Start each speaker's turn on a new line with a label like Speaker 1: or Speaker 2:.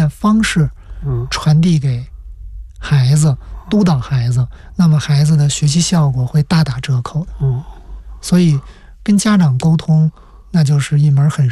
Speaker 1: 验方式传递给孩子，督导孩子，那么孩子的学习效果会大打折扣的。所以跟家长沟通，那就是一门很